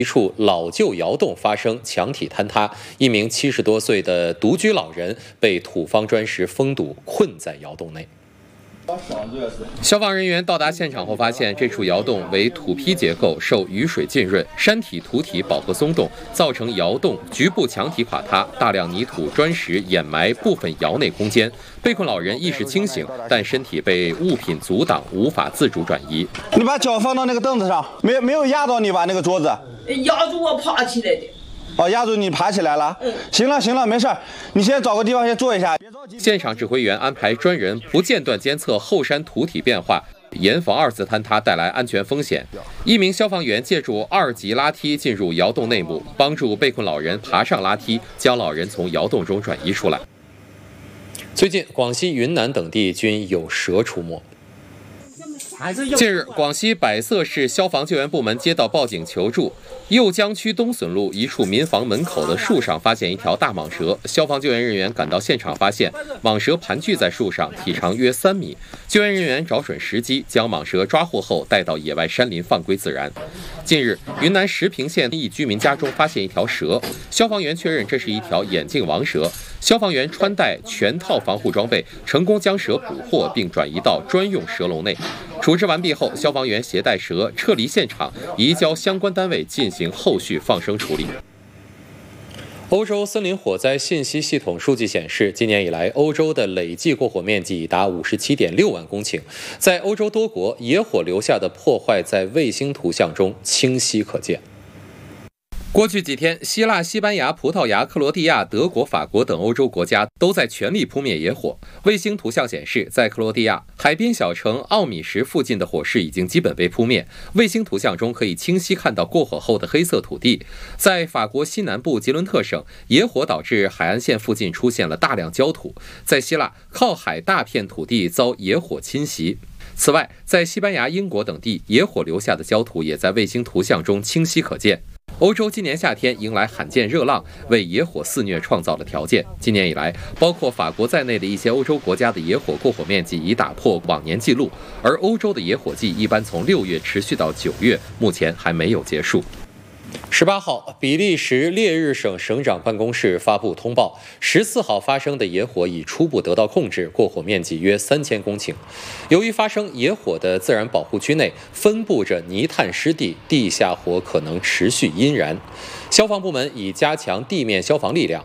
一处老旧窑洞发生墙体坍塌，一名70多岁的独居老人被土方砖石封堵，困在窑洞内。消防人员到达现场后发现，这处窑洞为土坯结构，受雨水浸润，山体土体饱和松动，造成窑洞局部墙体垮塌，大量泥土砖石掩埋部分窑内空间。被困老人意识清醒，但身体被物品阻挡，无法自主转移。 你把脚放到那个凳子上，没有压到你吧？那个桌子压住我爬起来的。 哦，压住你爬起来了。行了，没事，你先找个地方先坐一下。 现场指挥员安排专人不间断监测后山土体变化，严防二次坍塌带来安全风险。一名消防员借助2级拉梯进入窑洞内部，帮助被困老人爬上拉梯，将老人从窑洞中转移出来。最近，广西、云南等地均有蛇出没。近日，广西百色市消防救援部门接到报警求助，右江区东笋路一处民房门口的树上发现一条大蟒蛇。消防救援人员赶到现场，发现蟒蛇盘踞在树上，体长约3米。救援人员找准时机，将蟒蛇抓获后带到野外山林放归自然。近日，云南石屏县一居民家中发现一条蛇，消防员确认这是一条眼镜王蛇。消防员穿戴全套防护装备，成功将蛇捕获并转移到专用蛇笼内。处置完毕后，消防员携带蛇撤离现场，移交相关单位进行后续放生处理。欧洲森林火灾信息系统数据显示，今年以来，欧洲的累计过火面积已达57.6万公顷。在欧洲多国，野火留下的破坏在卫星图像中清晰可见。过去几天，希腊、西班牙、葡萄牙、克罗地亚、德国、法国等欧洲国家都在全力扑灭野火。卫星图像显示，在克罗地亚海滨小城奥米什附近的火势已经基本被扑灭。卫星图像中可以清晰看到过火后的黑色土地。在法国西南部吉伦特省，野火导致海岸线附近出现了大量焦土。在希腊，靠海大片土地遭野火侵袭。此外，在西班牙、英国等地，野火留下的焦土也在卫星图像中清晰可见。欧洲今年夏天迎来罕见热浪，为野火肆虐创造了条件。今年以来，包括法国在内的一些欧洲国家的野火过火面积已打破往年纪录，而欧洲的野火季一般从6月持续到9月，目前还没有结束。18号，比利时列日省省长办公室发布通报，14号发生的野火已初步得到控制，过火面积约3000公顷。由于发生野火的自然保护区内分布着泥炭湿地，地下火可能持续阴燃。消防部门已加强地面消防力量。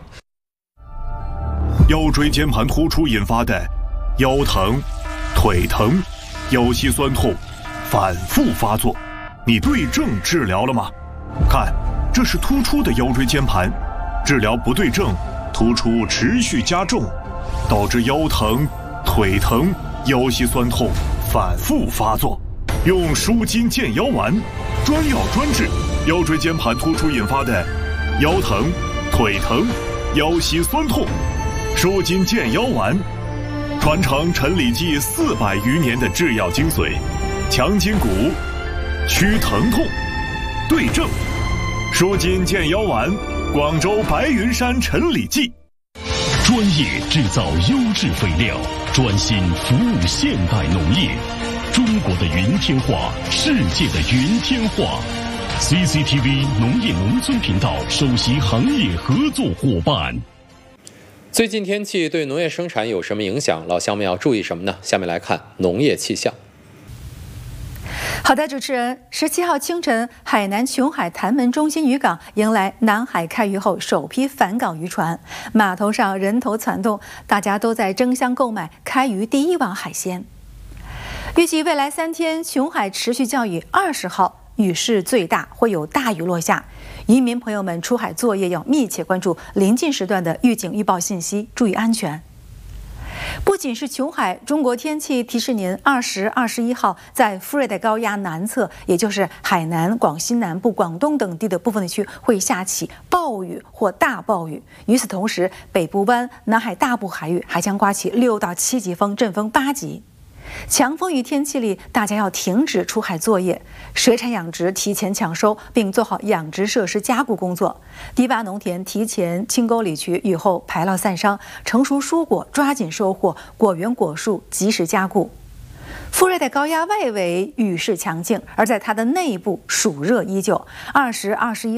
腰椎间盘突出引发的腰疼、腿疼、腰膝酸痛反复发作，你对症治疗了吗？看，这是突出的腰椎间盘，治疗不对症，突出持续加重，导致腰疼、腿疼、腰膝酸痛反复发作。用舒筋健腰丸，专药专治腰椎间盘突出引发的腰疼、腿疼、腰膝酸痛。舒筋健腰丸，传承陈李济400余年的制药精髓，强筋骨，祛疼痛，对症。舒筋健腰丸，广州白云山陈李济。 专业制造优质肥料，专心服务现代农业。中国的云天化，世界的云天化。CCTV 农业农村频道首席行业合作伙伴。 最近天气对农业生产有什么影响？老乡们要注意什么呢？下面来看农业气象。 好的，主持人，17号清晨，海南琼海潭门中心渔港迎来南海开渔后首批返港渔船，码头上人头攒动，大家都在争相购买开渔第一网海鲜。预计未来3天，琼海持续降雨，20号雨势最大，会有大雨落下。渔民朋友们出海作业要密切关注临近时段的预警预报信息，注意安全。不仅是琼海，中国天气提示您20、21号在副热带高压南侧，也就是海南、广西南部、广东等地的部分地区会下起暴雨或大暴雨。与此同时，北部湾、南海大部海域还将刮起6到7级风，阵风8级。强风雨天气里，大家要停止出海作业，水产养殖提前抢收，并做好养殖设施加固工作。低洼农田提前清沟理渠，雨后排涝散伤。成熟蔬果抓紧收获，果园果树及时加固。 副热带高压外围雨势强劲，而在它的内部暑热依旧。20、21